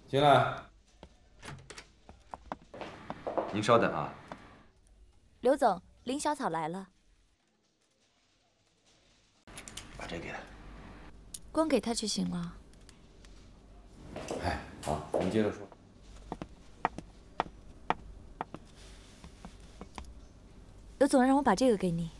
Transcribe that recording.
进来。 您稍等啊。 刘总，林小草来了。 把这给他。 光给他就行了。 哎，好，我们接着说。 刘总让我把这个给你。